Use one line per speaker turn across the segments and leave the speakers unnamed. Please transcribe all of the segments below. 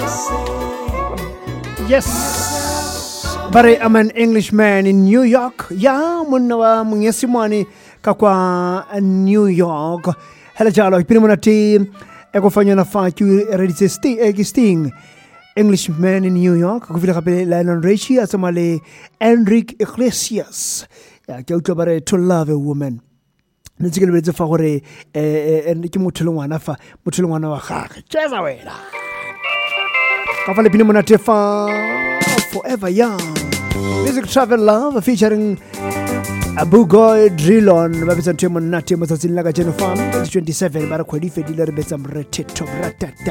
Yes, but I'm an Englishman in New York. Ya monna wa munyesimani kakwa New York. Hela jalo ipini mona ti ekofanya na fakyu redise Sting. Englishman in New York. Kufila kapele Lionel Richie asamale Enrique Iglesias. Ya kia utobare To Love a Woman. Nitsikele betse fa gore ke motholongwana fa motholongwana wa gage. Tsheza wena. Kafale pini mona tefa Forever Young. Music Travel Love featuring Abu Goy Drillon. Babisa ntemo nati motsatsing la ka jeno farm 27 bara khwedi fedile re betsa mreteto ratata.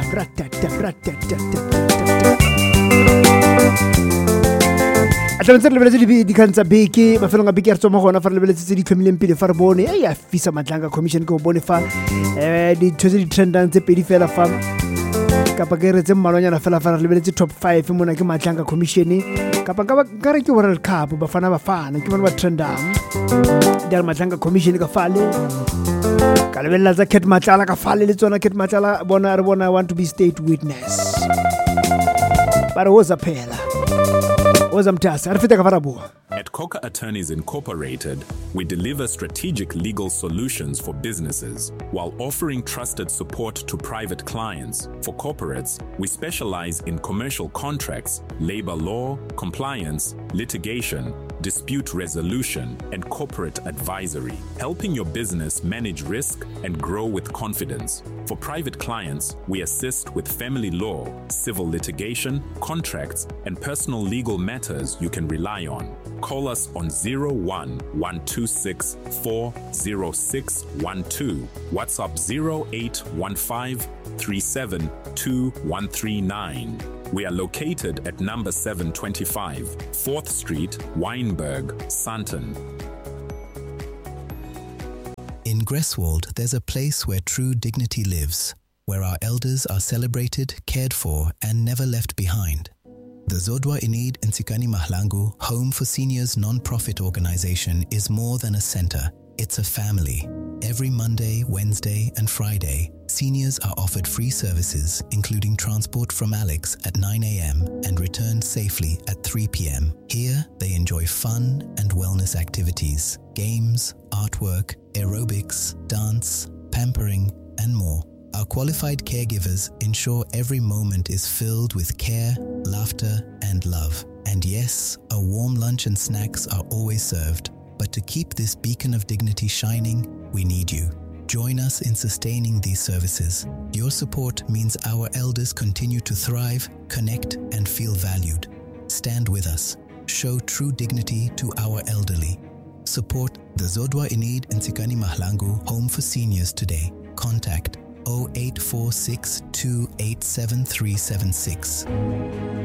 Atlantsele lebeletse di kantsa beke ba felonga beke ya tsoma gona fa lebeletse di tlhomileng pele fa re bone ya fisa matlanga commission ke go bone fa di tshotse di trendang tse pedi fela fa kapa ke re tse mmalonyana fela fa re lebeletse top 5 mona ke matlanga commission kapa ka re ke World Cup ba fana ke bona ba trendang di matlanga commission ka fale ka lebella tsa Ket Matlala ka fale le tsona Ket Matlala bona re bona want to be state witness bara woza phela.
At Coca Attorneys Incorporated, we deliver strategic legal solutions for businesses while offering trusted support to private clients. For corporates, we specialize in commercial contracts, labor law, compliance, litigation, dispute resolution, and corporate advisory, helping your business manage risk and grow with confidence. For private clients, we assist with family law, civil litigation, contracts, and personal legal matters you can rely on. Call us on 01-126-40612, WhatsApp 0815-372139. We are located at number 725, 4th Street, Wynberg, Sandton.
In Greswold, there's a place where true dignity lives, where our elders are celebrated, cared for, and never left behind. The Zodwa Inid Nsikani Mahlangu Home for Seniors non-profit organization is more than a center. It's a family. Every Monday, Wednesday, and Friday, seniors are offered free services, including transport from Alex at 9 a.m. and return safely at 3 p.m. Here, they enjoy fun and wellness activities, games, artwork, aerobics, dance, pampering, and more. Our qualified caregivers ensure every moment is filled with care, laughter, and love. And yes, a warm lunch and snacks are always served. But to keep this beacon of dignity shining, we need you. Join us in sustaining these services. Your support means our elders continue to thrive, connect, and feel valued. Stand with us. Show true dignity to our elderly. Support the Zodwa Inid Nsikani Mahlangu Home for Seniors today. Contact 0846 287376.